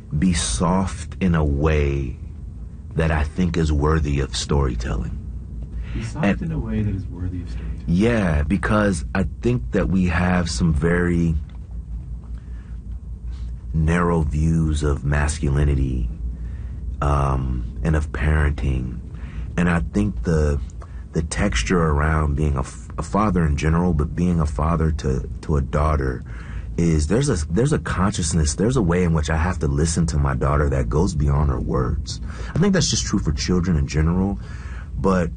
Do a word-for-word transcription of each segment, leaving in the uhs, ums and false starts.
be soft in a way that I think is worthy of storytelling. Be soft and, in a way that is worthy of storytelling. Yeah, because I think that we have some very narrow views of masculinity um, and of parenting. And I think the the texture around being a, f- a father in general, but being a father to, to a daughter, is there's a there's a consciousness, there's a way in which I have to listen to my daughter that goes beyond her words. I think that's just true for children in general, but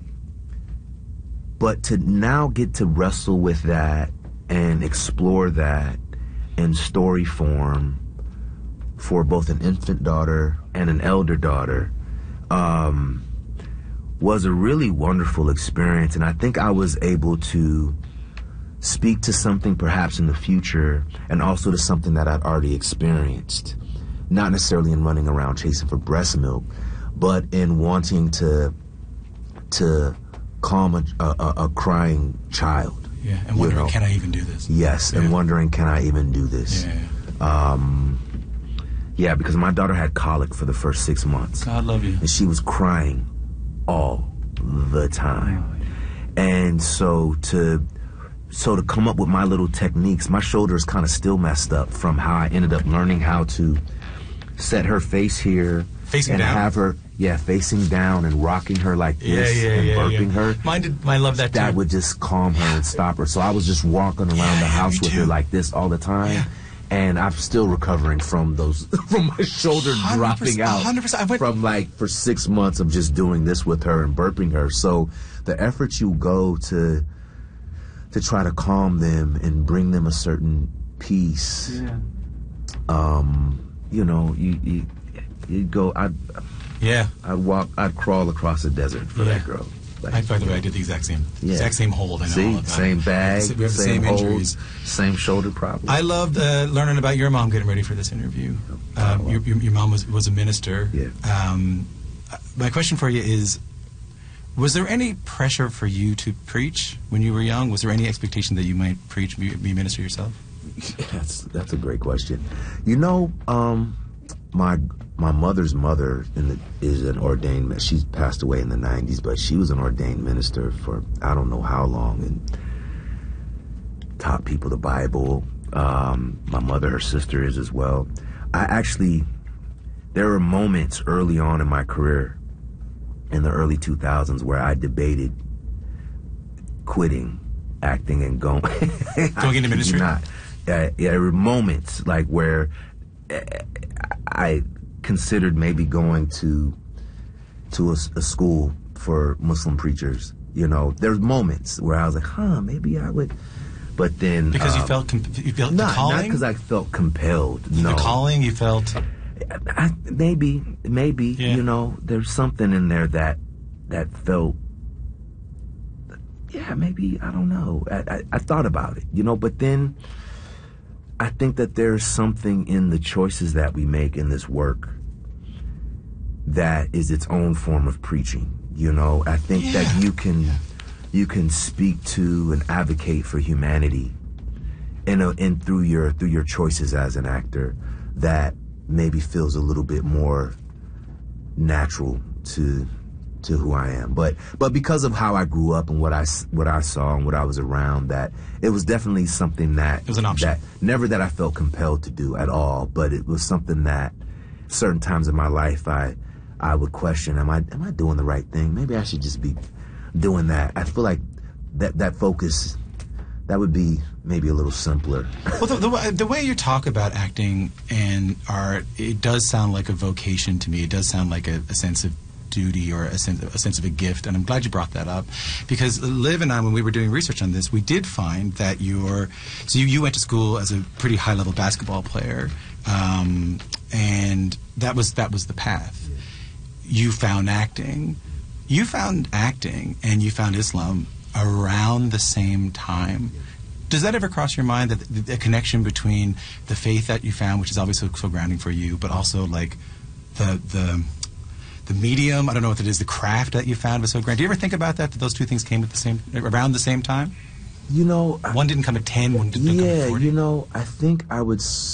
but to now get to wrestle with that and explore that in story form for both an infant daughter and an elder daughter um, was a really wonderful experience, and I think I was able to speak to something perhaps in the future and also to something that I'd already experienced, not necessarily in running around chasing for breast milk, but in wanting to to calm a, a, a crying child. Yeah, and wondering, you know? Can I even do this? Yes, yeah. and wondering, can I even do this? Yeah, yeah. Um, yeah, because my daughter had colic for the first six months. God love you. And she was crying all the time. And so to so to come up with my little techniques, my shoulder is kind of still messed up from how I ended up learning how to set her face here. Facing and down? have her, yeah, facing down and rocking her like this yeah, yeah, and yeah, burping yeah. her. Mine did, I love that too. That would just calm her and stop her. So I was just walking around yeah, the house yeah, with too. her like this all the time. Yeah. And I'm still recovering from those, from my shoulder dropping out. one hundred percent. I went, from like for six months of just doing this with her and burping her. So the effort you go to to try to calm them and bring them a certain peace, Yeah. um, you know, you you you go. I'd yeah. I'd walk. I'd crawl across the desert for Yeah. that girl. Like, I, by the way, I did the exact same, Yeah. exact same hold. I know See, all of that. same bag, We have the same, same holds, injuries. same shoulder problem. I loved uh, learning about your mom getting ready for this interview. Um, your, your, your mom was, was a minister. Yeah. Um, my question for you is, was there any pressure for you to preach when you were young? Was there any expectation that you might preach, be, be a minister yourself? That's that's a great question. You know, um, my my mother's mother in the, is an ordained. She's passed away in the nineties, but she was an ordained minister for I don't know how long and taught people the Bible. Um, my mother, her sister, is as well. I actually, there were moments early on in my career, in the early two thousands, where I debated quitting acting and going Going into ministry? Not. Uh, yeah, there were moments like where uh, I considered maybe going to to a, a school for Muslim preachers. You know, there's moments where I was like, huh, maybe I would. But then Because um, you felt com- you felt not, the calling. not because I felt compelled. No, The calling you felt. I, maybe, maybe Yeah. you know, there's something in there that that felt. Yeah, maybe I don't know. I, I, I thought about it, you know, but then I think that there's something in the choices that we make in this work that is its own form of preaching. You know, I think Yeah. that you can you can speak to and advocate for humanity in a, in through your through your choices as an actor that maybe feels a little bit more natural to to who I am, but but because of how I grew up and what I what I saw and what I was around, that it was definitely something that It was an option. that never that I felt compelled to do at all, but it was something that certain times in my life I I would question, am I am I doing the right thing? Maybe I should just be doing that. I feel like that that focus, that would be maybe a little simpler. Well, the, the, the way you talk about acting and art, it does sound like a vocation to me. It does sound like a, a sense of duty or a sense, a sense of a gift, and I'm glad you brought that up, because Liv and I, when we were doing research on this, we did find that you're, so you, you went to school as a pretty high-level basketball player, um, and that was that was the path. You found acting. You found acting and you found Islam around the same time. Does that ever cross your mind, that the, the connection between the faith that you found, which is obviously so grounding for you, but also like the the the medium, I don't know what it is, the craft that you found was so grand. Do you ever think about that, that those two things came at the same, around the same time? You know, One didn't come at ten, one didn't yeah, come at forty. you know, I think I would